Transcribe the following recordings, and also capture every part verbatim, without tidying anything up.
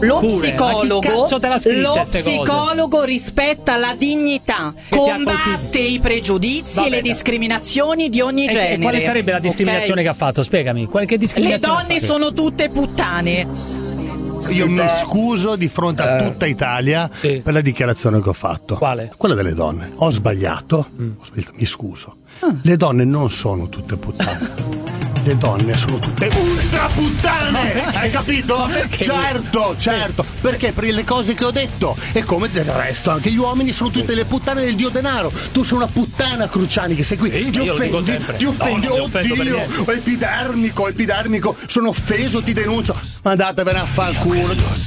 lo Pure, psicologo, ma chi cazzo te l'ha scritte lo ste cose? psicologo rispetta la dignità, Che ti ha combatte i pregiudizi Vabbè, e le dai. discriminazioni di ogni E, genere. e quale sarebbe la discriminazione ok? che ha fatto? Spiegami, qual- che Le discriminazione donne ha fatto? sono tutte puttane. Io mi scuso di fronte a tutta Italia Sì. per la dichiarazione che ho fatto. Quale? Quella delle donne. Ho sbagliato, Mm. ho sbagliato, mi scuso. Le donne non sono tutte puttane. Le donne sono tutte ultra puttane, hai capito? Certo, certo, perché per le cose che ho detto e come del resto anche gli uomini sono tutte le puttane del dio denaro. Tu sei una puttana, Cruciani, che sei qui, Sì, ti io lo dico offendi, sempre. ti offendi, No, non ti offendo per oddio, niente. epidermico, epidermico, sono offeso, ti denuncio. Andatevene a fanculo.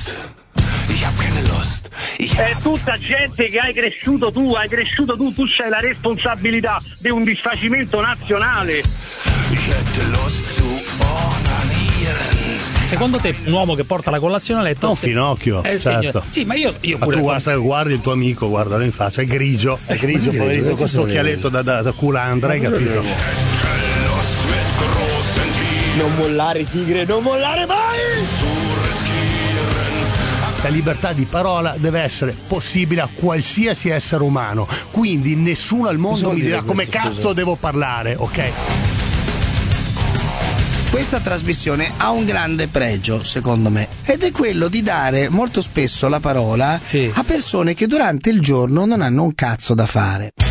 È tutta gente che hai cresciuto tu, hai cresciuto tu, tu c'hai la responsabilità di un disfacimento nazionale. Secondo te un uomo che porta la colazione a letto Un se- finocchio, è il segno- certo. Sì, ma io, io Ma pure tu guarda, guardi il tuo amico, guardalo in faccia, è grigio, è grigio, grigio? poverino, Che questo cosa occhialetto da, da, da culandra, hai capito? Non mollare, tigre, non mollare mai! La libertà di parola deve essere possibile a qualsiasi essere umano, quindi nessuno al mondo vuol mi dire dirà come questo, cazzo scusa? devo parlare, ok? Questa trasmissione ha un grande pregio, secondo me, ed è quello di dare molto spesso la parola Sì. a persone che durante il giorno non hanno un cazzo da fare.